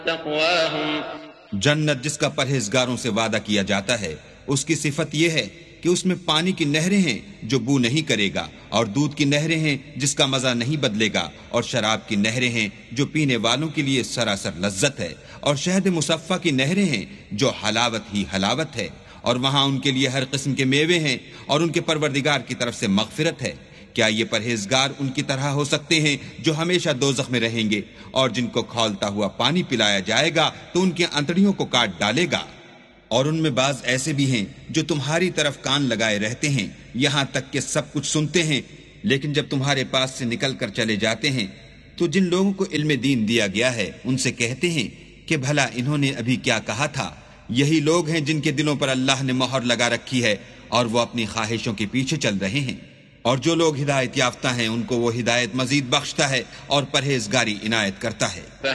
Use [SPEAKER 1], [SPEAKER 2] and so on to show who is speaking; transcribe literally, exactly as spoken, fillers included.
[SPEAKER 1] तक़वाहुम।
[SPEAKER 2] जन्नत जिसका परहेजगारों से वादा किया जाता है, उसकी सिफत यह है कि उसमें पानी की नहरें हैं जो बू नहीं करेगा, और दूध की नहरें हैं जिसका मजा नहीं बदलेगा, और शराब की नहरें हैं जो पीने वालों के लिए सरासर लज्जत है, और शहद मुसफ़्फ़ा की नहरें हैं जो हलावत ही हलावत है, और वहां उनके लिए हर किस्म के मेवे हैं, और उनके परवरदिगार की तरफ से मग़फ़िरत है। क्या ये परहेजगार उनकी तरह हो सकते हैं जो हमेशा दोज़ख में रहेंगे, और जिनको खौलता हुआ पानी पिलाया जाएगा तो उनकी अंतड़ियों को काट डालेगा। और उनमें बाज ऐसे भी हैं जो तुम्हारी तरफ कान लगाए रहते हैं, यहां तक कि सब कुछ सुनते हैं, लेकिन जब तुम्हारे पास से निकल कर चले जाते हैं तो जिन लोगों को इल्म दीन दिया गया है उनसे कहते हैं कि भला इन्होंने अभी क्या कहा था। यही लोग हैं जिनके दिलों पर अल्लाह ने मोहर लगा रखी है और वो अपनी ख्वाहिशों के पीछे चल रहे हैं। और जो लोग हिदायत याफ्ता हैं उनको वो हिदायत मजीद बख्शता है और परहेजगारी इनायत करता है।